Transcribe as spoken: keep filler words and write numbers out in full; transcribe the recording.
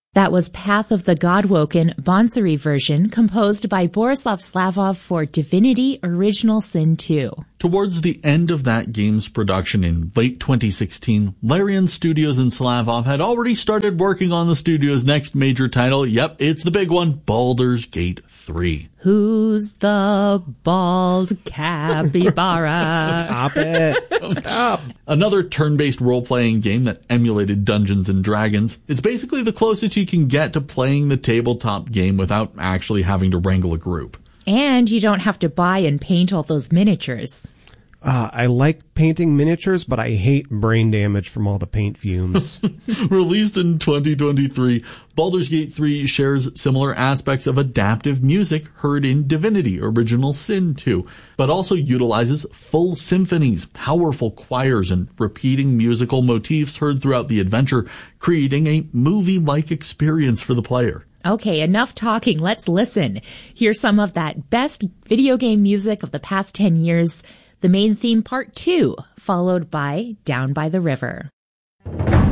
That was Path of the Godwoken Bonsari version, composed by Borislav Slavov for Divinity Original Sin two. Towards the end of that game's production in late twenty sixteen, Larian Studios and Slavov had already started working on the studio's next major title. Yep, it's the big one, Baldur's Gate three. Who's the bald capybara? Stop it. Stop. Another turn-based role-playing game that emulated Dungeons and Dragons. It's basically the closest you can get to playing the tabletop game without actually having to wrangle a group. And you don't have to buy and paint all those miniatures. Uh, I like painting miniatures, but I hate brain damage from all the paint fumes. Released in twenty twenty-three, Baldur's Gate three shares similar aspects of adaptive music heard in Divinity Original Sin two, but also utilizes full symphonies, powerful choirs, and repeating musical motifs heard throughout the adventure, creating a movie-like experience for the player. Okay, enough talking. Let's listen. Here's some of that best video game music of the past ten years. The main theme part two, followed by Down by the River.